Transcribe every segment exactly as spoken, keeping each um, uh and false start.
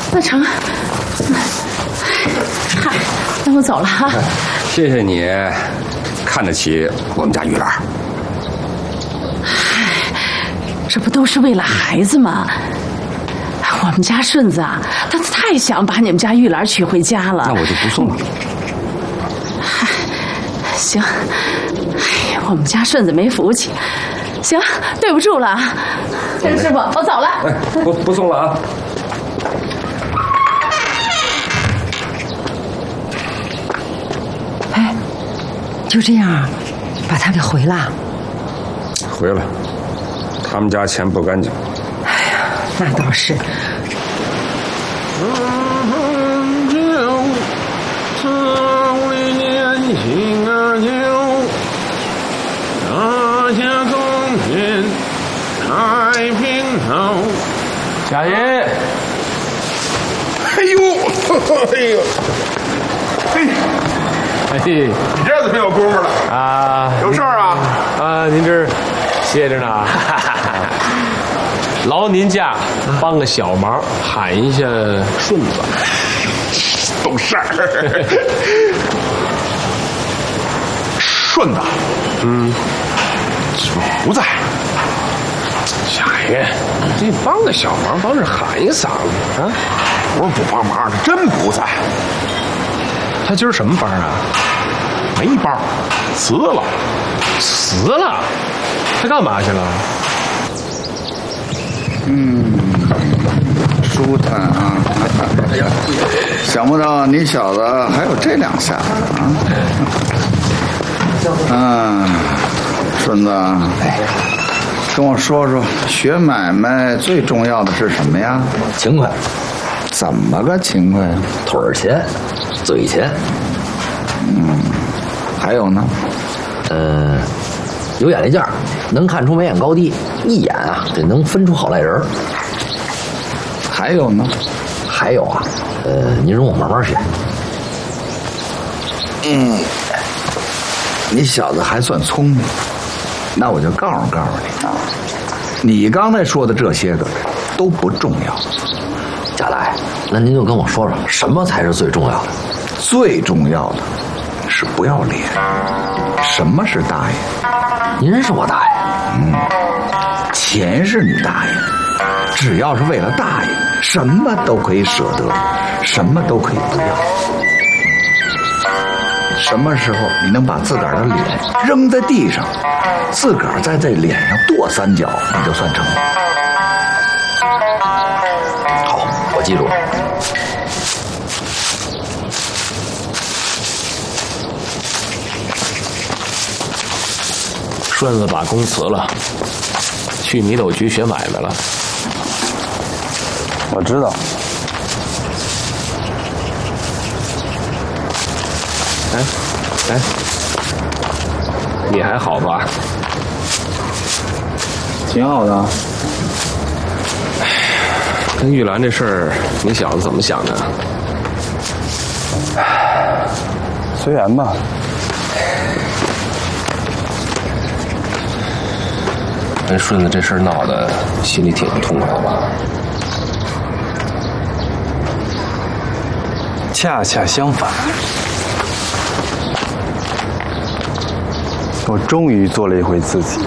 那成。嗨，那我走了哈。 谢谢你看得起我们家玉兰。 嗨，这不都是为了孩子吗？我们家顺子啊，他太想把你们家玉兰娶回家了。 那我就不送了。 嗨，行。哎呀，我们家顺子没福气。行，对不住了啊，陈师傅，我走了。 哎，不不送了啊。 哎，就这样，把他给回了。 回了，他们家钱不干净。 哎呀，那倒是。 贾爷， 哎呦，哎呦，嘿， 哎， 你这怎么有功夫了啊？ 有事儿啊？ 啊，您这儿歇着呢。劳您家帮个小忙，喊一下顺子。 懂事儿。顺子， 嗯， 是不是不在？ 贾爷，你帮个小忙，帮着喊一嗓子啊！ 不是不帮忙，他真不在。 他今儿什么班啊？ 没班，辞了。 辞了？他干嘛去了？ 嗯，舒坦啊！哎呀，想不到你小子还有这两下子啊！嗯，顺子，跟我说说，学买卖最重要的是什么呀？ 勤快。 怎么个勤快？ 腿儿钱，嘴钱。 嗯，还有呢？ 呃，有眼力劲儿，能看出眉眼高低，一眼啊得能分出好赖人。 还有呢？ 还有啊，呃，您容我慢慢学。 嗯，你小子还算聪明，那我就告诉告诉你啊，你刚才说的这些个都不重要。 贾大爷，那您就跟我说说，什么才是最重要的？ 最重要的是不要脸。什么是大爷？ 您是我大爷。 嗯，钱是你大爷，只要是为了大爷，什么都可以舍得，什么都可以不要。什么时候你能把自个儿的脸扔在地上，自个儿在这脸上跺三脚，你就算成了。 好，我记住了。 顺子把工辞了，去米斗局学买卖了。 我知道。 哎，哎，你还好吧？ 挺好的。 跟玉兰这事儿，你小子怎么想的？ 随缘吧。 跟顺子这事儿闹的，心里挺不痛快的吧？ 恰恰相反，我终于做了一回自己。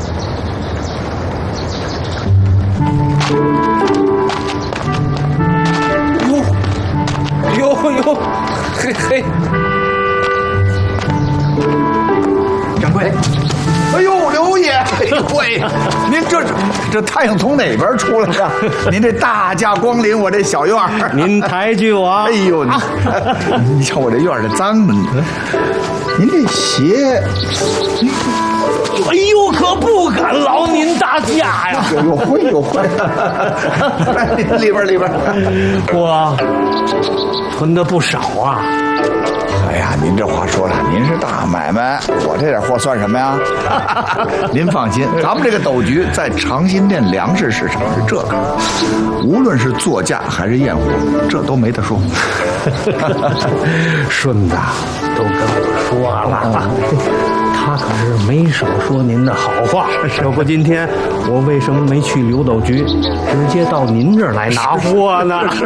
哟哟哟，嘿嘿， 掌柜。哎呦，刘爷！哎呦喂，您这这太阳从哪边出来的？您这大驾光临我这小院儿， 您抬举我。 哎呦，你你瞧我这院儿这脏的，您这鞋， 哎呦，可不敢劳您大驾呀！ 有会有会，来里边里边， 我囤的不少啊。 哎呀，您这话说的，您是大买卖，我这点货算什么呀？您放心，咱们这个斗局在长辛店粮食市场是这个，无论是作价还是验货，这都没得说。 顺子都跟我说了，他可是没少说您的好话。要不今天我为什么没去刘斗局，直接到您这儿来拿货呢？